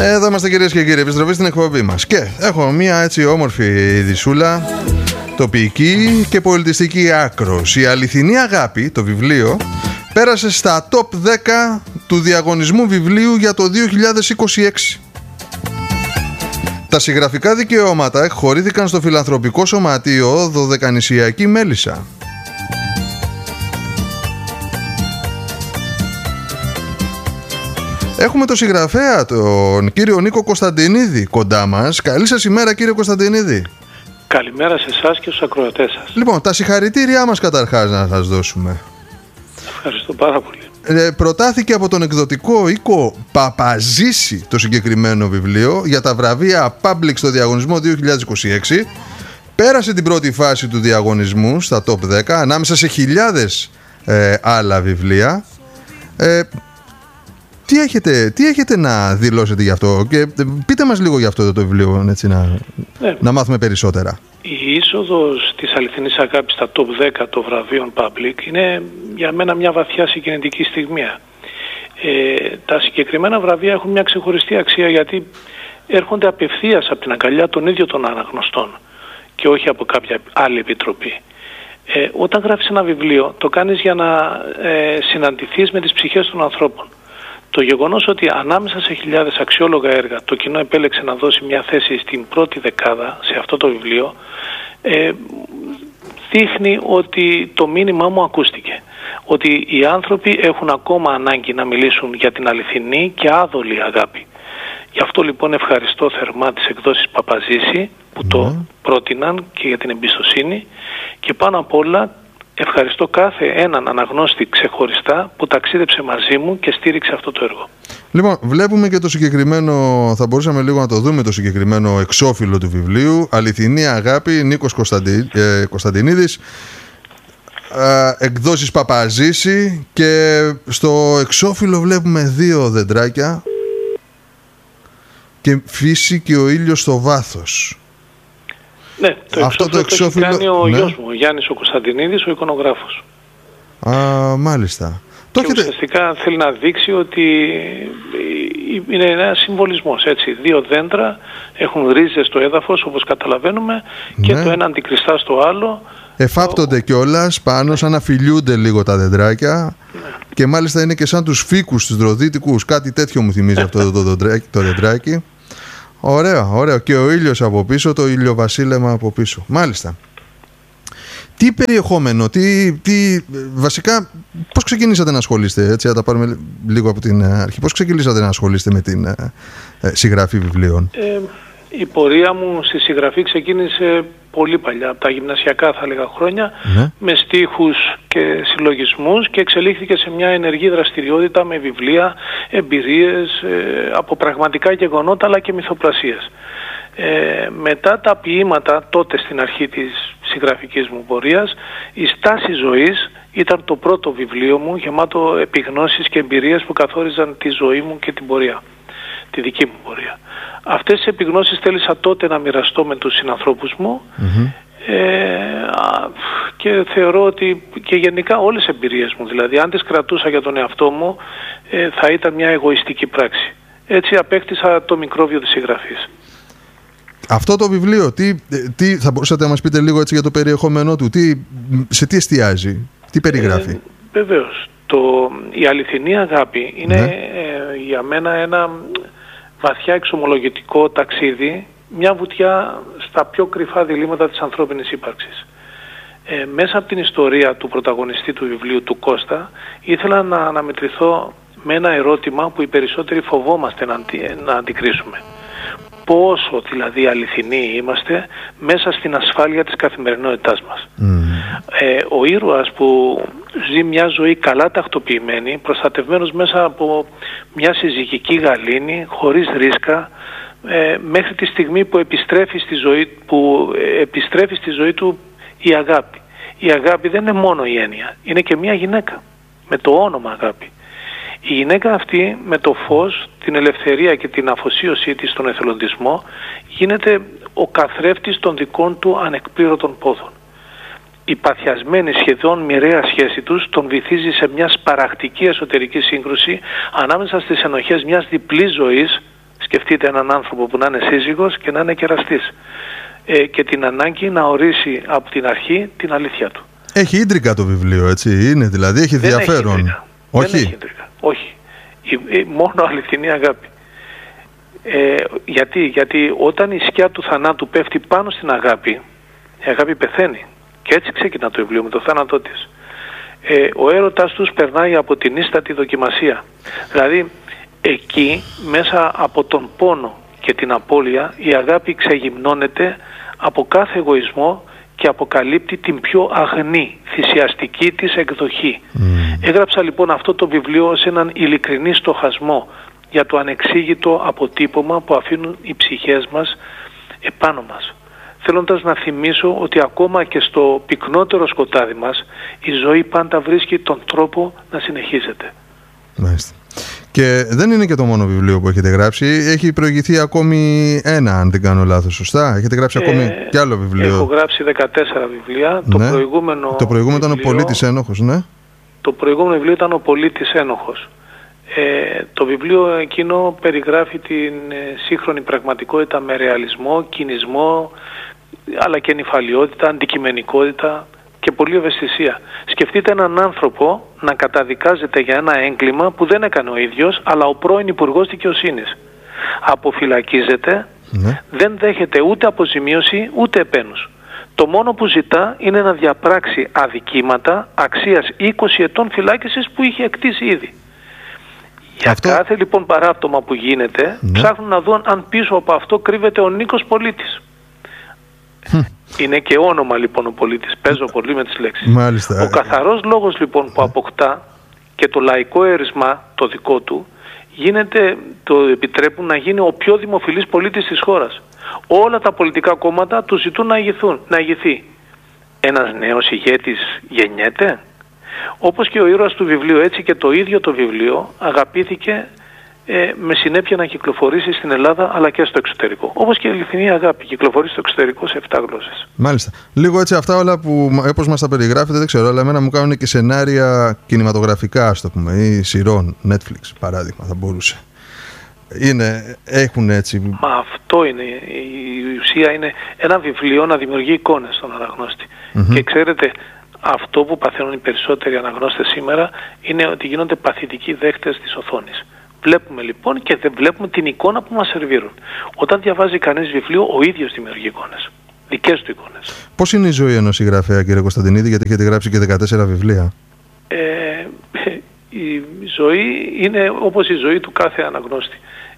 Εδώ είμαστε κυρίες και κύριοι, επιστροφή στην εκπομπή μας. Και έχω μία έτσι όμορφη ειδισούλα, τοπική και πολιτιστική άκρος. Η αληθινή αγάπη, το βιβλίο, πέρασε στα top 10 του διαγωνισμού βιβλίου για το 2026. Τα συγγραφικά δικαιώματα εκχωρήθηκαν στο φιλανθρωπικό σωματείο Δωδεκανησιακή Μέλισσα. Έχουμε τον συγγραφέα, τον κύριο Νίκο Κωνσταντινίδη, κοντά μας. Καλή σας ημέρα, κύριε Κωνσταντινίδη. Καλημέρα σε εσάς και στους ακροατές σας. Λοιπόν, τα συγχαρητήριά μας καταρχάς να σας δώσουμε. Ευχαριστώ πάρα πολύ. Προτάθηκε από τον εκδοτικό οίκο Παπαζήση το συγκεκριμένο βιβλίο για τα βραβεία Public στο διαγωνισμό 2026. Πέρασε την πρώτη φάση του διαγωνισμού στα top 10 ανάμεσα σε χιλιάδες άλλα βιβλία. Τι έχετε να δηλώσετε γι' αυτό και πείτε μας λίγο γι' αυτό το βιβλίο, έτσι, να μάθουμε περισσότερα. Η είσοδος της αληθινής αγάπης στα top 10 των βραβείων Public είναι για μένα μια βαθιά συγκινητική στιγμή. Τα συγκεκριμένα βραβεία έχουν μια ξεχωριστή αξία γιατί έρχονται απευθείας από την αγκαλιά των ίδιων των αναγνωστών και όχι από κάποια άλλη επιτροπή. Όταν γράφεις ένα βιβλίο το κάνεις για να συναντηθείς με τις ψυχές των ανθρώπων. Το γεγονός ότι ανάμεσα σε χιλιάδες αξιόλογα έργα το κοινό επέλεξε να δώσει μια θέση στην πρώτη δεκάδα σε αυτό το βιβλίο δείχνει ότι το μήνυμά μου ακούστηκε. Ότι οι άνθρωποι έχουν ακόμα ανάγκη να μιλήσουν για την αληθινή και άδολη αγάπη. Γι' αυτό λοιπόν ευχαριστώ θερμά τις εκδόσεις Παπαζήση που το πρότειναν και για την εμπιστοσύνη και πάνω απ' όλα ευχαριστώ κάθε έναν αναγνώστη ξεχωριστά που ταξίδεψε μαζί μου και στήριξε αυτό το έργο. Λοιπόν, βλέπουμε και το συγκεκριμένο, θα μπορούσαμε λίγο να το δούμε το συγκεκριμένο εξώφυλλο του βιβλίου. Αληθινή αγάπη, Νίκος Κωνσταντινίδης, εκδόσεις Παπαζήση, και στο εξώφυλλο βλέπουμε δύο δεντράκια και φύση και ο ήλιος στο βάθος. Ναι, το εξώφυλλο έχει κάνει ο γιος μου, ο Γιάννης ο Κωνσταντινίδης, ο εικονογράφος. Μάλιστα. Και ουσιαστικά θέλει να δείξει ότι είναι ένα συμβολισμός, έτσι. Δύο δέντρα έχουν ρίζες στο έδαφος, όπως καταλαβαίνουμε, και το ένα αντικριστά στο άλλο. Εφάπτονται κιόλας πάνω, σαν να φιλιούνται λίγο τα δεντράκια. Και μάλιστα είναι και σαν τους φύκους, τους δροδίτικους. Κάτι τέτοιο μου θυμίζει αυτό το δεντράκι. Ωραίο. Και ο ήλιος από πίσω, το ηλιοβασίλεμα από πίσω. Μάλιστα. Τι περιεχόμενο, βασικά, πώς ξεκινήσατε να ασχολείστε, έτσι, να τα πάρουμε λίγο από την αρχή. Πώς ξεκινήσατε να ασχολείστε με την συγγραφή βιβλίων? Η πορεία μου στη συγγραφή ξεκίνησε πολύ παλιά, από τα γυμνασιακά θα έλεγα χρόνια, με στίχους και συλλογισμούς, και εξελίχθηκε σε μια ενεργή δραστηριότητα με βιβλία, εμπειρίες από πραγματικά γεγονότα αλλά και μυθοπλασίες. Μετά τα ποίηματα, τότε στην αρχή της συγγραφικής μου πορείας, η στάση ζωής ήταν το πρώτο βιβλίο μου, γεμάτο επιγνώσεις και εμπειρίες που καθόριζαν τη ζωή μου και την πορεία, τη δική μου πορεία. Αυτές τις επιγνώσεις θέλησα τότε να μοιραστώ με τους συνανθρώπους μου, και θεωρώ ότι και γενικά όλες τις εμπειρίες μου, δηλαδή αν τις κρατούσα για τον εαυτό μου, θα ήταν μια εγωιστική πράξη. Έτσι απέκτησα το μικρόβιο της συγγραφής. Αυτό το βιβλίο, τι θα μπορούσατε να μας πείτε λίγο έτσι για το περιεχόμενό του, σε τι εστιάζει, τι περιγράφει? Βεβαίως, η αληθινή αγάπη είναι για μένα ένα βαθιά εξομολογητικό ταξίδι, μια βουτιά στα πιο κρυφά διλήμματα της ανθρώπινης ύπαρξης. Μέσα από την ιστορία του πρωταγωνιστή του βιβλίου, του Κώστα, ήθελα να αναμετρηθώ με ένα ερώτημα που οι περισσότεροι φοβόμαστε να αντικρίσουμε. Πόσο δηλαδή αληθινοί είμαστε μέσα στην ασφάλεια της καθημερινότητάς μας. Ο ήρωας που ζει μια ζωή καλά τακτοποιημένη, προστατευμένος μέσα από μια συζυγική γαλήνη, χωρίς ρίσκα, μέχρι τη στιγμή που επιστρέφει στη ζωή του η αγάπη. Η αγάπη δεν είναι μόνο η έννοια, είναι και μια γυναίκα με το όνομα αγάπη. Η γυναίκα αυτή με το φως, την ελευθερία και την αφοσίωσή της στον εθελοντισμό γίνεται ο καθρέφτης των δικών του ανεκπλήρωτων πόθων. Η παθιασμένη, σχεδόν μοιραία σχέση τους τον βυθίζει σε μια σπαραχτική εσωτερική σύγκρουση ανάμεσα στις ενοχές μιας διπλής ζωής Σκεφτείτε έναν άνθρωπο που να είναι σύζυγος και να είναι κεραστής. Και την ανάγκη να ορίσει από την αρχή την αλήθεια του. Έχει ίντρικα το βιβλίο, έτσι, είναι δηλαδή, έχει ενδιαφέρον. Δεν έχει ίντρικα. Όχι. Μόνο αληθινή αγάπη. Γιατί όταν η σκιά του θανάτου πέφτει πάνω στην αγάπη, η αγάπη πεθαίνει. Και έτσι ξεκινά το βιβλίο, με το θάνατό της. Ο έρωτας τους περνάει από την ίστατη δοκιμασία. Δηλαδή, εκεί, μέσα από τον πόνο και την απώλεια, η αγάπη ξεγυμνώνεται από κάθε εγωισμό και αποκαλύπτει την πιο αγνή, θυσιαστική της εκδοχή. Έγραψα λοιπόν αυτό το βιβλίο σε έναν ειλικρινή στοχασμό για το ανεξήγητο αποτύπωμα που αφήνουν οι ψυχές μας επάνω μας. Θέλοντας να θυμίσω ότι ακόμα και στο πυκνότερο σκοτάδι μας η ζωή πάντα βρίσκει τον τρόπο να συνεχίζεται. Μάλιστα. Και δεν είναι και το μόνο βιβλίο που έχετε γράψει. Έχει προηγηθεί ακόμη ένα, αν δεν κάνω λάθος, σωστά. Έχετε γράψει ακόμη κι άλλο βιβλίο. Έχω γράψει 14 βιβλία. Ναι. Το προηγούμενο ήταν ο Πολίτης Ένοχος, ναι. Το προηγούμενο βιβλίο ήταν ο Πολίτης Ένοχος. Το βιβλίο εκείνο περιγράφει την σύγχρονη πραγματικότητα με ρεαλισμό, κινησμό, αλλά και νηφαλιότητα, αντικειμενικότητα και πολλή ευαισθησία. Σκεφτείτε έναν άνθρωπο να καταδικάζεται για ένα έγκλημα που δεν έκανε ο ίδιος, αλλά ο πρώην Υπουργός Δικαιοσύνης. Αποφυλακίζεται, δεν δέχεται ούτε αποζημίωση ούτε επένους. Το μόνο που ζητά είναι να διαπράξει αδικήματα αξίας 20 ετών φυλάκισης που είχε εκτίσει ήδη. Για κάθε λοιπόν παράπτωμα που γίνεται, ψάχνουν να δουν αν πίσω από αυτό κρύβεται ο Νίκος Πολίτης. Είναι και όνομα λοιπόν ο Πολίτης, παίζω πολύ με τις λέξεις. Μάλιστα. Ο καθαρός λόγος λοιπόν που αποκτά και το λαϊκό έρισμα το δικό του, το επιτρέπουν να γίνει ο πιο δημοφιλής πολίτης της χώρας. Όλα τα πολιτικά κόμματα του ζητούν να ηγηθεί. Ένας νέος ηγέτης γεννιέται. Όπως και ο ήρωας του βιβλίου, έτσι και το ίδιο το βιβλίο αγαπήθηκε με συνέπεια να κυκλοφορήσει στην Ελλάδα αλλά και στο εξωτερικό. Όπως και η αληθινή αγάπη κυκλοφορεί στο εξωτερικό σε 7 γλώσσες. Μάλιστα. Λίγο έτσι αυτά όλα που όπως μας τα περιγράφετε δεν ξέρω, αλλά εμένα μου κάνουν και σενάρια κινηματογραφικά, ας το πούμε, ή σειρών, Netflix παράδειγμα θα μπορούσε. Έχουν έτσι. Μα αυτό είναι. Η ουσία είναι ένα βιβλίο να δημιουργεί εικόνες στον αναγνώστη. Και ξέρετε, αυτό που παθαίνουν οι περισσότεροι αναγνώστες σήμερα είναι ότι γίνονται παθητικοί δέχτες της οθόνης. Βλέπουμε λοιπόν και δεν βλέπουμε την εικόνα που μας σερβίρουν. Όταν διαβάζει κανείς βιβλίο, ο ίδιος δημιουργεί εικόνες. Δικές του εικόνες. Πώς είναι η ζωή ενός συγγραφέα, κύριε Κωνσταντινίδη, γιατί έχετε γράψει και 14 βιβλία? Η ζωή είναι όπως η ζωή του κάθε αναγνώστη.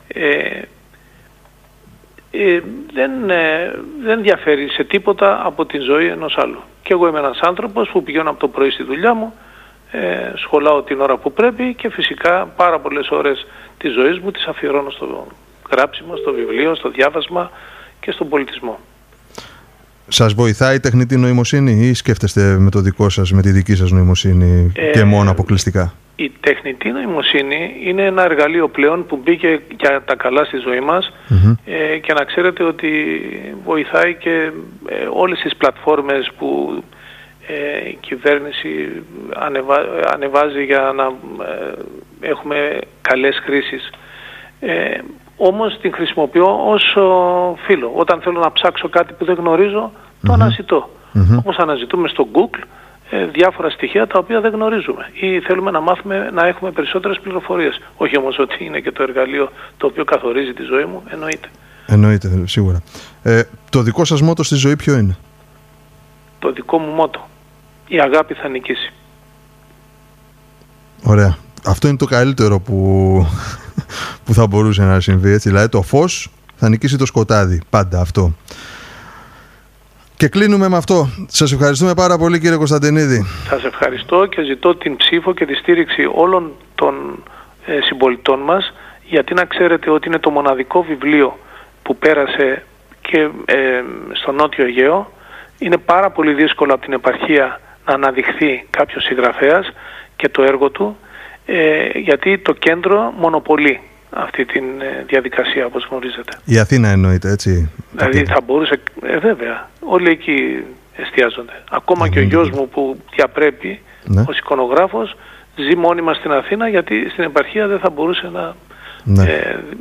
Δεν διαφέρει σε τίποτα από τη ζωή ενός άλλου. Και εγώ είμαι ένας άνθρωπος που πηγαίνω από το πρωί στη δουλειά μου, σχολάω την ώρα που πρέπει και φυσικά πάρα πολλές ώρες της ζωής μου τις αφιερώνω στο γράψιμο, στο βιβλίο, στο διάβασμα και στον πολιτισμό. Σας βοηθάει η τεχνητή νοημοσύνη ή σκέφτεστε με τη δική σας νοημοσύνη και μόνο αποκλειστικά? Η τεχνητή νοημοσύνη είναι ένα εργαλείο πλέον που μπήκε για τα καλά στη ζωή μας και να ξέρετε ότι βοηθάει και όλες τις πλατφόρμες που η κυβέρνηση ανεβάζει για να έχουμε καλές χρήσεις. Όμως την χρησιμοποιώ ως φίλο. Όταν θέλω να ψάξω κάτι που δεν γνωρίζω, το αναζητώ. Όπως αναζητούμε στο Google διάφορα στοιχεία τα οποία δεν γνωρίζουμε ή θέλουμε να μάθουμε να έχουμε περισσότερες πληροφορίες. Όχι όμως ότι είναι και το εργαλείο το οποίο καθορίζει τη ζωή μου, εννοείται σίγουρα. Το δικό σας μότο στη ζωή ποιο είναι? Το δικό μου μότο: η αγάπη θα νικήσει. Ωραία. Αυτό είναι το καλύτερο που θα μπορούσε να συμβεί, έτσι. Δηλαδή το φως θα νικήσει το σκοτάδι. Πάντα αυτό. Και κλείνουμε με αυτό. Σας ευχαριστούμε πάρα πολύ, κύριε Κωνσταντινίδη. Σας ευχαριστώ και ζητώ την ψήφο και τη στήριξη όλων των συμπολιτών μας, γιατί να ξέρετε ότι είναι το μοναδικό βιβλίο που πέρασε και στο Νότιο Αιγαίο. Είναι πάρα πολύ δύσκολο από την επαρχία να αναδειχθεί κάποιος συγγραφέας και το έργο του, γιατί το κέντρο μονοπολεί αυτή τη διαδικασία, όπως γνωρίζετε. Η Αθήνα εννοείται, έτσι? Δηλαδή θα μπορούσε, βέβαια, όλοι εκεί εστιάζονται. Ακόμα και ο γιος μου που διαπρέπει ως εικονογράφος ζει μόνιμα στην Αθήνα, γιατί στην επαρχία δεν θα μπορούσε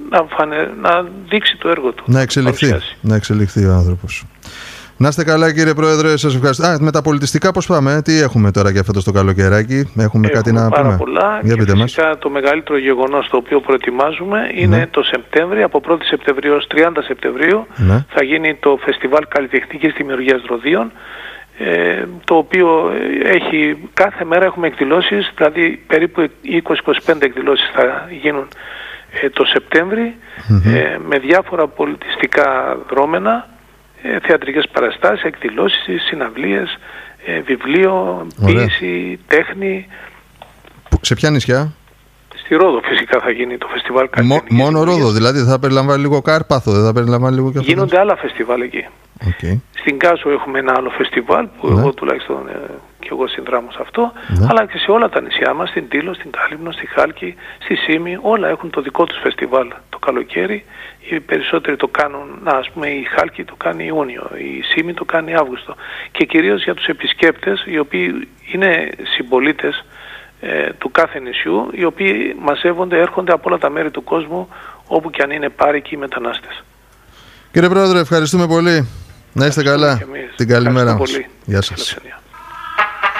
να δείξει το έργο του. Να εξελιχθεί ο άνθρωπος. Να είστε καλά, κύριε Πρόεδρε, σας ευχαριστώ. Με τα πολιτιστικά πώς πάμε, τι έχουμε τώρα για φέτος το καλοκαιράκι, έχουμε κάτι να πούμε? Πάρα πολλά. Για και φυσικά το μεγαλύτερο γεγονός το οποίο προετοιμάζουμε είναι το Σεπτέμβρη, από 1η Σεπτεμβρίου έως 30 Σεπτεμβρίου θα γίνει το Φεστιβάλ Καλλιτεχνικής Δημιουργίας Ροδίων, το οποίο έχει, κάθε μέρα έχουμε εκδηλώσεις, δηλαδή περίπου 20-25 εκδηλώσεις θα γίνουν το Σεπτέμβρη, με διάφορα πολιτιστικά δρόμενα, θεατρικές παραστάσεις, εκδηλώσεις, συναυλίες, βιβλίο, ποίηση, τέχνη. Σε ποια νησιά? Στη Ρόδο φυσικά θα γίνει το φεστιβάλ καλλιτεχνικής. Μόνο Ρόδο, δηλαδή θα περιλαμβάνει λίγο Κάρπαθο, δεν θα περιλαμβάνει λίγο και αυτό? Γίνονται άλλα φεστιβάλ εκεί. Στην Κάσο έχουμε ένα άλλο φεστιβάλ που εγώ τουλάχιστον και εγώ συνδράμω σε αυτό, αλλά και σε όλα τα νησιά μας, στην Τήλο, στην Κάλυμνο, στη Χάλκη, στη Σύμη, όλα έχουν το δικό τους φεστιβάλ το καλοκαίρι. Οι περισσότεροι το κάνουν, ας πούμε η Χάλκη το κάνει Ιούνιο, η Σύμη το κάνει Αύγουστο. Και κυρίως για τους επισκέπτες, οι οποίοι είναι συμπολίτες του κάθε νησιού, οι οποίοι μαζεύονται, έρχονται από όλα τα μέρη του κόσμου, όπου και αν είναι πάρικοι ή μετανάστες. Κύριε Πρόεδρε, ευχαριστούμε πολύ. Να είστε καλά. Την καλημέρα μας. Γεια σας.